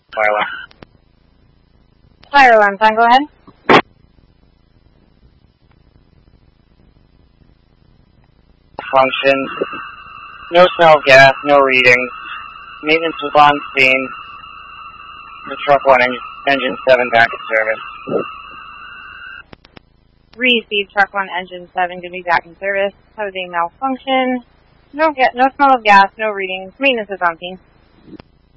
Fire alarm. Fire alarm sign, go ahead. Function. No smell of gas, no readings. Maintenance was on scene. The truck 1, engine 7 back in service. Receive truck 1, engine 7 to be back in service. Housing malfunction. No smell of gas, no readings. Maintenance is on scene.